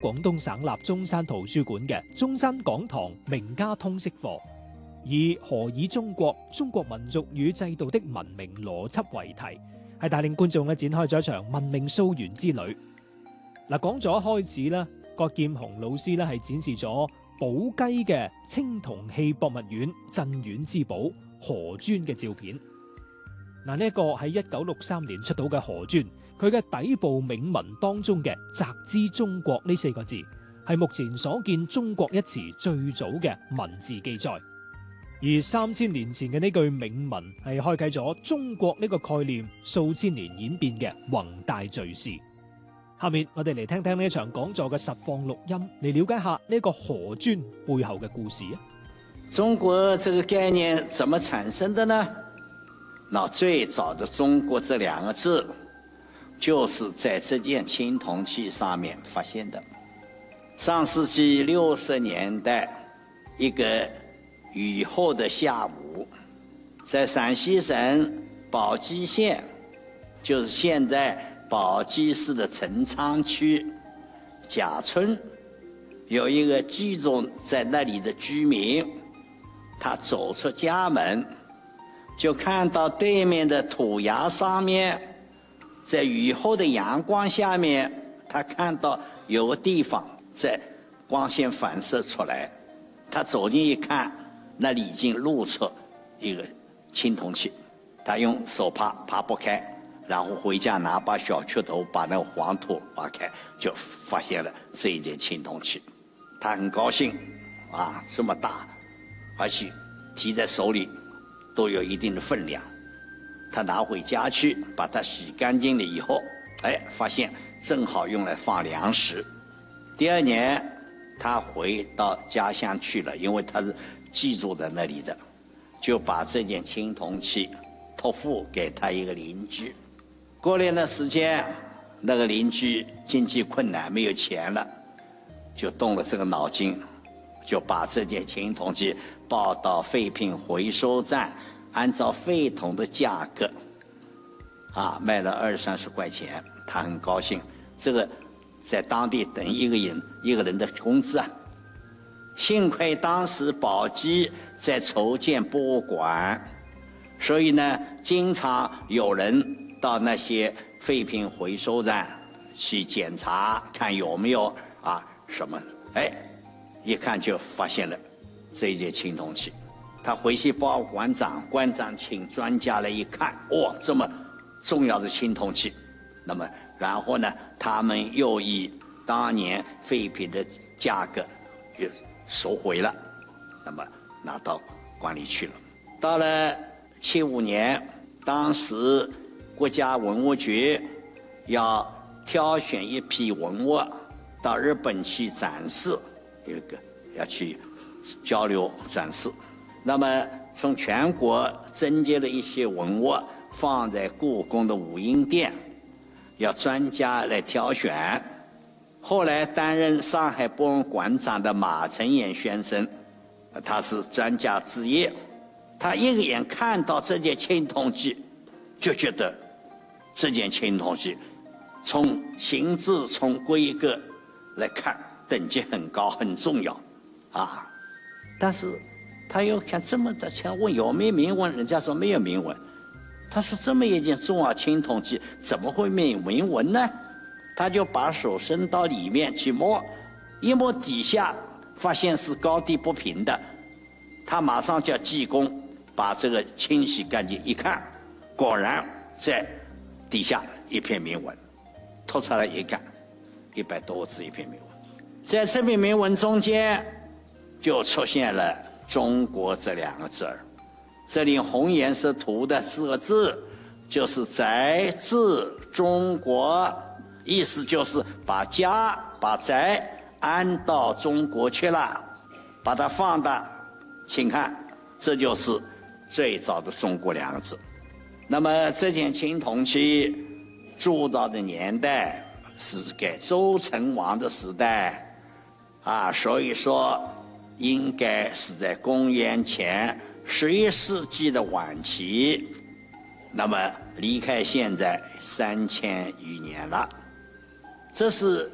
廣東省立中山圖書館嘅中山講堂名家通識課，以何以中國、中國民族與制度的文明邏輯為題，係帶領觀眾咧展開咗一場文明溯源之旅。嗱，講咗開始啦，郭劍雄老師咧係展示咗寶雞嘅青銅器博物院鎮院之寶何尊嘅照片。嗱，呢一個喺1963年出到嘅何尊，佢嘅底部銘文當中嘅「澤之中國」呢4個字，係目前所見中國一詞最早嘅文字記載。而3000年前嘅呢句銘文係開啟咗中國呢個概念數千年演變嘅宏大敘事。下面我哋嚟聽聽呢一場講座嘅實況錄音，嚟了解下呢個何尊背後嘅故事啊。 中國這個概念怎麼產生的呢？那最早的中國這2個字，就是在這件青銅器上面發現的。上世紀60年代，一個雨後的下午，在陝西省寶雞縣，就是現在寶雞市的陳倉區賈村，有一個居住在那裡的居民，他走出家門，就看到對面的土崖上面，在雨後的陽光下面，他看到有個地方在光線反射出來，他走近一看，那裡已經露出一個青銅器，他用手扒不開，然後回家拿把小鍬頭把那個黃土挖開，就發現了這一件青銅器。他很高興，啊，這麼大，而且提在手裡都有一定的分量。他拿回家去，把它洗乾淨了以後，發現正好用來放糧食。第2年，他回到家鄉去了，因為他是寄住在那裡的，就把這件青銅器託付給他一個鄰居。過年的時間，那個鄰居經濟困難，沒有錢了，就動了這個腦筋，就把這件青銅器抱到廢品回收站，按照廢銅的價格，賣了20-30塊錢，他很高興。這個在當地等一個人的工資啊。幸虧當時寶雞在籌建博物館，所以呢，經常有人到那些廢品回收站去檢查，看有沒有什麼，一看就發現了這一件青銅器。他回去報館長，館長請專家來一看，這麼重要的青銅器，那麼然後呢，他們又以當年廢品的價格又收回了，那麼拿到館裡去了。到了75年，當時國家文物局要挑選一批文物到日本去展示，有一個要去交流展示。那麼從全國徵集了一些文物放在故宮的武英殿，要專家來挑選。後來擔任上海博物館長的馬承衍先生，他是專家之一，他一眼看到這件青銅器，就覺得這件青銅器從形制、從規格來看等級很高，很重要但是他又看這麼的錢，問有沒有銘文，人家說沒有銘文。他說這麼一件重要青銅器怎麼會沒有銘文呢？他就把手伸到裡面去摸，一摸底下發現是高低不平的，他馬上叫技工把這個清洗乾淨，一看果然在底下一篇銘文，拖出來一看100多個字一篇銘文，在這篇銘文中間就出現了中國這2個字兒，這裡紅顏色塗的4個字就是宅治中國，意思就是把家把宅安到中國去了，把它放大，請看，這就是最早的中國2個字。那麼這件青銅器鑄造的年代是給周成王的時代所以說應該是在公元前11世紀的晚期，那麼離開現在3000餘年了。這是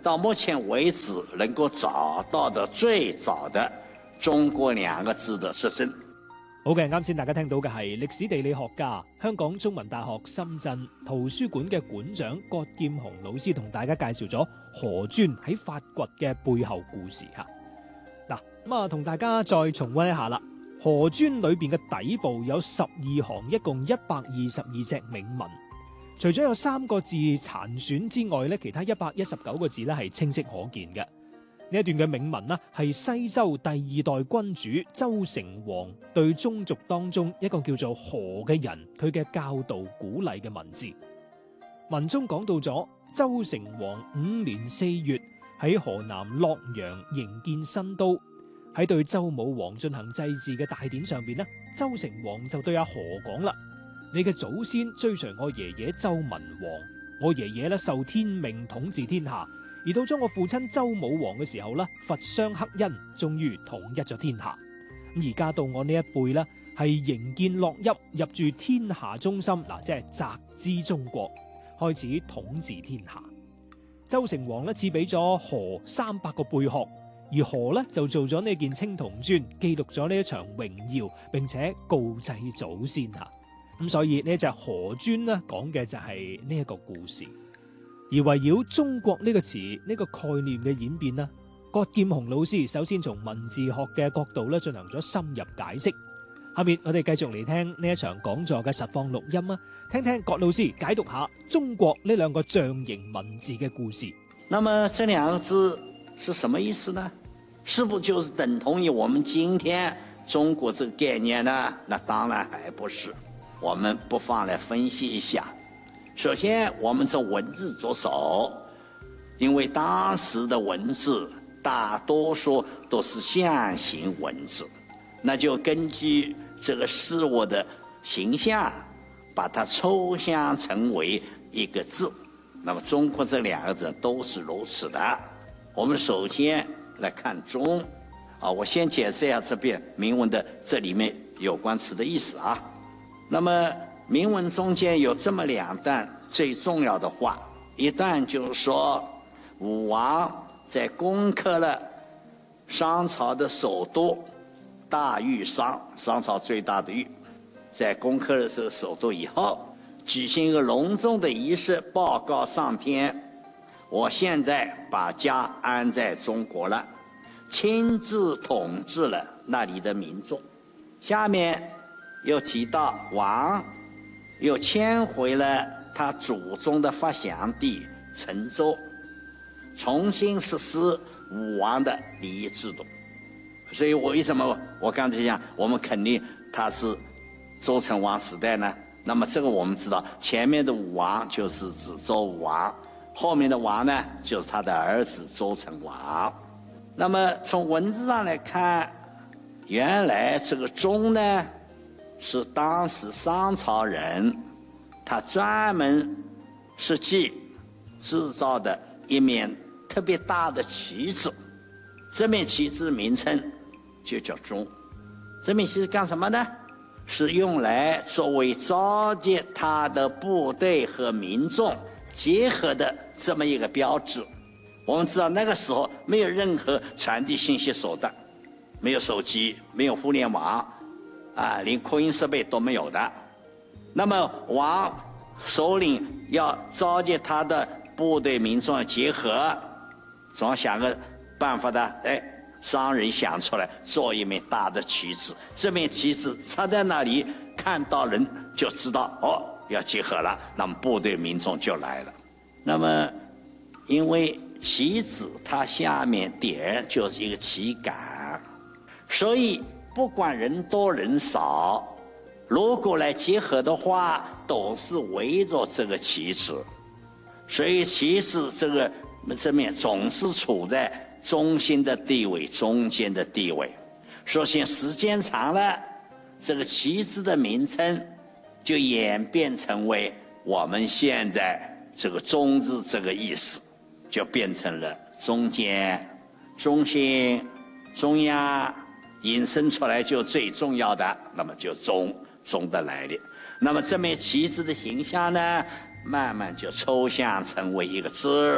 到目前为止能够找到的最早的中國兩個字的實證。 好嘅，啱先大家聽到嘅係歷史地理學家、香港中文大學深圳圖書館嘅館長葛劍雄老師同大家介紹咗何尊喺發掘嘅背後故事嚇。嗱，咁啊，同大家再重溫一下啦。何尊裏邊嘅底部有12行，一共122隻銘文。除咗有3個字殘損之外咧，其他119個字咧係清晰可見嘅。呢一段嘅銘文呢，係西周第2代君主周成王對宗族當中一個叫做何嘅人，佢嘅教導鼓勵嘅文字。文中講到咗周成王5年4月喺河南洛陽營建新都，喺對周武王進行祭祀嘅大典上邊呢，周成王就對阿何講啦：你嘅祖先追隨我爺爺周文王，我爺爺咧受天命統治天下。而到咗我父親周武王嘅時候咧，伐商克殷，終於統一咗天下。咁而家到我呢一輩咧，係營建洛邑，入住天下中心，嗱，即係澤之中國，開始統治天下。周成王咧賜俾咗何300個貝殼，而何咧就做咗呢件青銅磚，記錄咗呢一場榮耀，並且告祭祖先吓。咁所以呢隻何尊呢，講嘅就係呢一個故事。而圍繞中國呢個詞呢個概念嘅演變呢，葛劍雄老師首先從文字學嘅角度咧進行咗深入解釋。下面我哋繼續嚟聽呢一場講座嘅實況錄音啊，聽聽葛老師解讀下中國呢2個象形文字嘅故事。 那麼這2個字是什麼意思呢？是不就是等同於我們今天中國這個概念呢？那當然還不是。我們不妨來分析一下。首先，我們從文字着手，因為當時的文字大多數都是象形文字，那就根據這個事物的形象，把它抽象成為一個字。那麼中國這2個字都是如此的。我們首先來看中，我先解釋一下這邊銘文的這裡面有關詞的意思啊。那麼銘文中間有這麼2段最重要的話，一段就是說武王在攻克了商朝的首都大禹商，商朝最大的禹，在攻克了這個首都以後，舉行一個隆重的儀式，報告上天，我現在把家安在中國了，親自統治了那裡的民眾。下面又提到王又遷回了他祖宗的發祥地陳州，重新實施武王的禮儀制度。所以為什麼我剛才講我們肯定他是周成王時代呢？那麼這個我們知道，前面的武王就是指周武王，後面的王呢就是他的兒子周成王。那麼從文字上來看，原來這個鐘呢是當時商朝人他專門設計製造的一面特別大的旗子，這面旗子名稱就叫鐘。這面旗子幹什麼呢？是用來作為召集他的部隊和民眾結合的這麼一個標誌。我們知道那個時候沒有任何傳遞信息手段，沒有手機，沒有互聯網，連擴音設備都沒有的。那麼王首領要召集他的部隊民眾結合，總想個辦法的，商人想出來做一面大的旗子，這面旗子插在那裡，看到人就知道要結合了，那麼部隊民眾就來了。那麼因為旗子它下面點就是一個旗杆，所以不管人多人少，如果來結合的話，都是圍着這個旗子，所以旗子這面總是處在中心的地位，中間的地位。首先時間長了，這個旗子的名稱就演變成為我們現在這個中字這個意思，就變成了中間、中心、中央，引申出來就最重要的，那麼就中的來歷。那麼這面旗子的形象呢，慢慢就抽象成為一個字，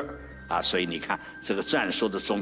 啊，所以你看这个篆书的中